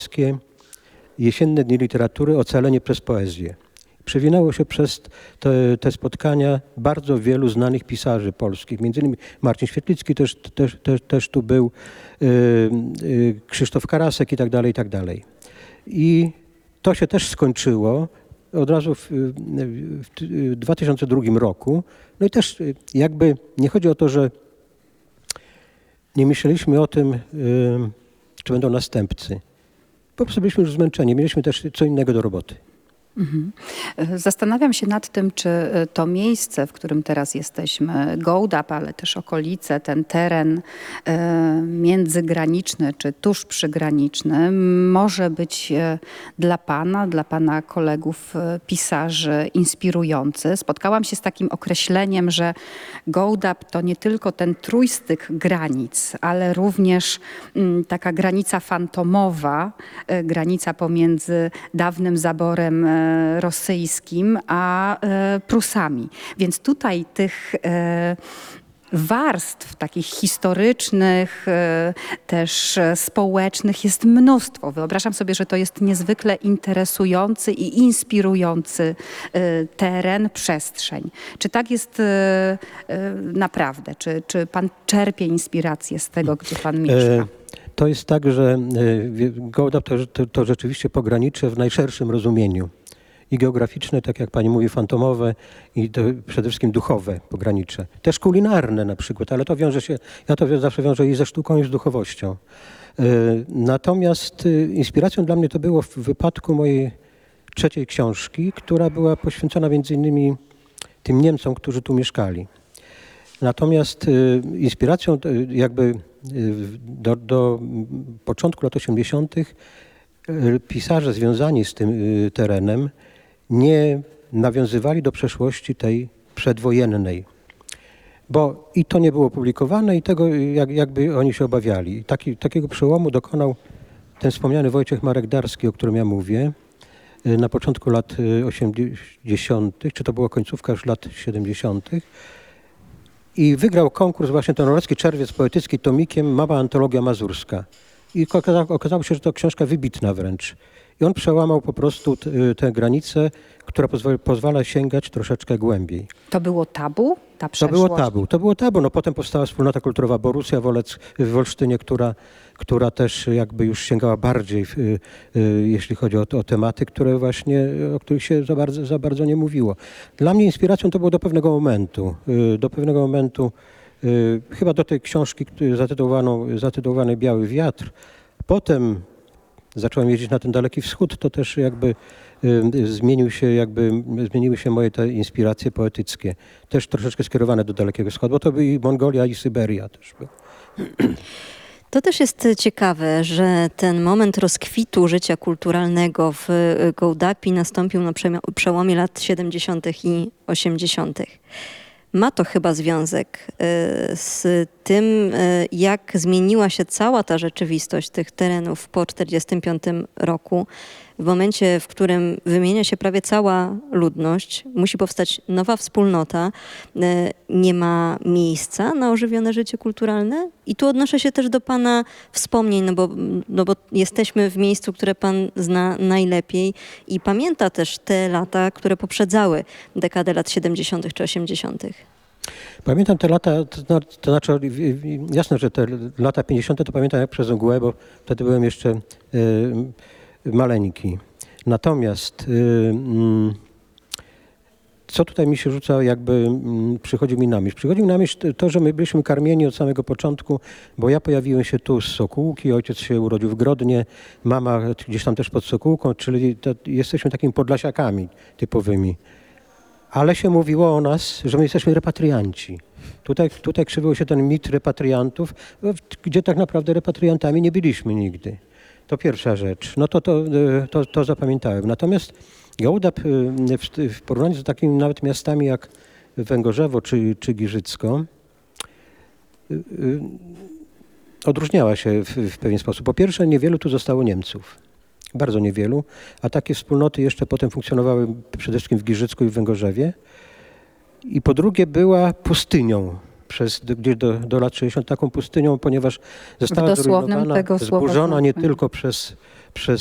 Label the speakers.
Speaker 1: Jesienne Dni Literatury Ocalenie przez poezję. Przewinęło się przez te spotkania bardzo wielu znanych pisarzy polskich. Między innymi Marcin Świetlicki też tu był, Krzysztof Karasek i tak dalej, i tak dalej. I to się też skończyło od razu w 2002 roku. No i też jakby nie chodzi o to, że nie myśleliśmy o tym, czy będą następcy. Po prostu byliśmy już zmęczeni, mieliśmy też co innego do roboty.
Speaker 2: Zastanawiam się nad tym, czy to miejsce, w którym teraz jesteśmy, Gołdap, ale też okolice, ten teren międzygraniczny czy tuż przygraniczny może być dla pana kolegów pisarzy inspirujący. Spotkałam się z takim określeniem, że Gołdap to nie tylko ten trójstyk granic, ale również taka granica fantomowa, granica pomiędzy dawnym zaborem rosyjskim a Prusami. Więc tutaj tych warstw takich historycznych, też społecznych jest mnóstwo. Wyobrażam sobie, że to jest niezwykle interesujący i inspirujący teren, przestrzeń. Czy tak jest naprawdę? Czy pan czerpie inspirację z tego, gdzie pan mieszka?
Speaker 1: To jest tak, że Gołdap to rzeczywiście pogranicze w najszerszym rozumieniu. I geograficzne, tak jak pani mówi, fantomowe i to przede wszystkim duchowe pogranicze. Też kulinarne na przykład, ale to wiąże się, ja to zawsze wiążę i ze sztuką, i z duchowością. Natomiast inspiracją dla mnie to było w wypadku mojej trzeciej książki, która była poświęcona między innymi tym Niemcom, którzy tu mieszkali. Natomiast inspiracją jakby do początku lat 80. pisarze związani z tym terenem nie nawiązywali do przeszłości tej przedwojennej, bo i to nie było publikowane i tego jakby oni się obawiali. Takiego przełomu dokonał ten wspomniany Wojciech Marek Darski, o którym ja mówię, na początku lat 80., czy to była końcówka już lat 70. I wygrał konkurs właśnie ten Norwecki Czerwiec Poetycki tomikiem Mała Antologia Mazurska. I okazało się, że to książka wybitna wręcz. I on przełamał po prostu tę granicę, która pozwala sięgać troszeczkę głębiej.
Speaker 2: To było tabu? Ta przeszłość?
Speaker 1: To było tabu. No potem powstała wspólnota kulturowa Borussia w Olsztynie, która też jakby już sięgała bardziej, jeśli chodzi o tematy, o których się za bardzo nie mówiło. Dla mnie inspiracją to było do pewnego momentu, chyba do tej książki zatytułowanej Biały Wiatr. Potem zacząłem jeździć na ten Daleki Wschód, to też jakby zmieniły się moje te inspiracje poetyckie. Też troszeczkę skierowane do Dalekiego Wschodu, bo to by i Mongolia, i Syberia też była.
Speaker 3: To też jest ciekawe, że ten moment rozkwitu życia kulturalnego w Gołdapi nastąpił na przełomie lat 70. i 80. Ma to chyba związek z tym, jak zmieniła się cała ta rzeczywistość tych terenów po 1945 roku. W momencie, w którym wymienia się prawie cała ludność, musi powstać nowa wspólnota, nie ma miejsca na ożywione życie kulturalne. I tu odnoszę się też do pana wspomnień, no bo jesteśmy w miejscu, które pan zna najlepiej i pamięta też te lata, które poprzedzały dekadę lat 70. czy 80.
Speaker 1: Pamiętam te lata, to znaczy jasne, że te lata 50. to pamiętam jak przez mgłę, bo wtedy byłem jeszcze maleńki. Natomiast co tutaj mi się rzuca, jakby przychodzi mi na myśl? Przychodzi mi na myśl to, że my byliśmy karmieni od samego początku, bo ja pojawiłem się tu z Sokółki, ojciec się urodził w Grodnie, mama gdzieś tam też pod Sokółką, czyli jesteśmy takimi podlasiakami typowymi. Ale się mówiło o nas, że my jesteśmy repatrianci. Tutaj krzywił się ten mit repatriantów, gdzie tak naprawdę repatriantami nie byliśmy nigdy. To pierwsza rzecz. No to zapamiętałem. Natomiast Gołdap w porównaniu z takimi nawet miastami jak Węgorzewo czy Giżycko odróżniała się w pewien sposób. Po pierwsze, niewielu tu zostało Niemców. Bardzo niewielu, a takie wspólnoty jeszcze potem funkcjonowały przede wszystkim w Giżycku i w Węgorzewie. I po drugie była pustynią gdzieś do lat 60 taką pustynią, ponieważ została
Speaker 2: dosłownym
Speaker 1: zrujnowana,
Speaker 2: tego słowa
Speaker 1: zburzona nie
Speaker 2: znaczeniu.
Speaker 1: tylko przez